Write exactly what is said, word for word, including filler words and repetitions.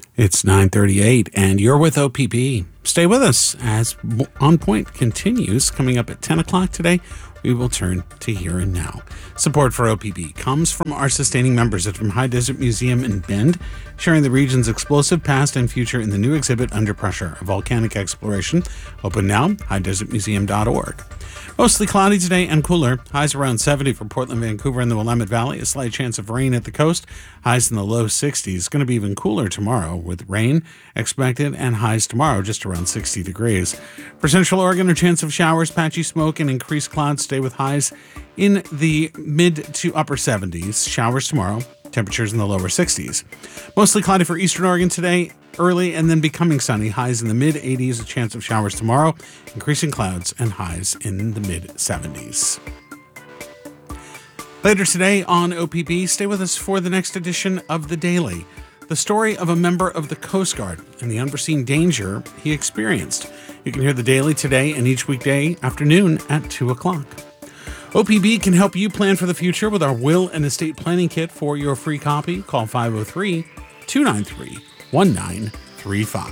It's nine thirty-eight, and you're with O P B. Stay with us as On Point continues. Coming up at ten o'clock today, we will turn to Here and Now. Support for O P B comes from our sustaining members at from High Desert Museum in Bend, sharing the region's explosive past and future in the new exhibit Under Pressure, a volcanic exploration. Open now, high desert museum dot org. Mostly cloudy today and cooler. Highs around seventy for Portland, Vancouver, and the Willamette Valley. A slight chance of rain at the coast. Highs in the low sixties. Going to be even cooler tomorrow with rain expected and highs tomorrow just around sixty degrees. For Central Oregon, a chance of showers, patchy smoke, and increased clouds. Stay with highs in the mid to upper seventies. Showers tomorrow. Temperatures in the lower sixties. Mostly cloudy for Eastern Oregon today. Early and then becoming sunny. Highs in the mid eighties. A chance of showers tomorrow. Increasing clouds and highs in the mid seventies. Later today on O P B, stay with us for the next edition of The Daily. The story of a member of the Coast Guard and the unforeseen danger he experienced. You can hear The Daily today and each weekday afternoon at two o'clock. O P B can help you plan for the future with our Will and Estate Planning Kit. For your free copy, call five oh three, two nine three, one nine three five.